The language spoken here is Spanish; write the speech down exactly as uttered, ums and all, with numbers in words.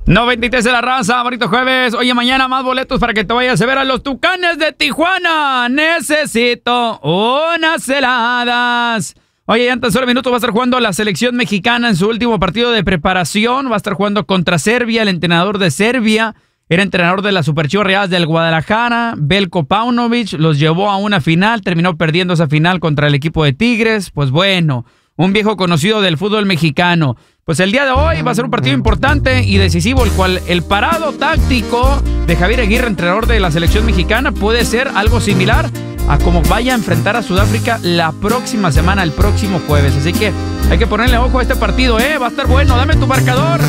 noventa y tres de la raza, bonito jueves. Oye, mañana más boletos para que te vayas a ver a los Tucanes de Tijuana. Necesito unas heladas. Oye, ya en tan solo minutos va a estar jugando la selección mexicana en su último partido de preparación. Va a estar jugando contra Serbia. El entrenador de Serbia era entrenador de las Super Chivas Rayadas del Guadalajara. Belko Paunovic los llevó a una final. Terminó perdiendo esa final contra el equipo de Tigres. Pues bueno, un viejo conocido del fútbol mexicano. Pues el día de hoy va a ser un partido importante y decisivo, el cual el parado táctico de Javier Aguirre, entrenador de la selección mexicana, puede ser algo similar a como vaya a enfrentar a Sudáfrica la próxima semana, el próximo jueves. Así que hay que ponerle ojo a este partido, ¿eh? Va a estar bueno. Dame tu marcador.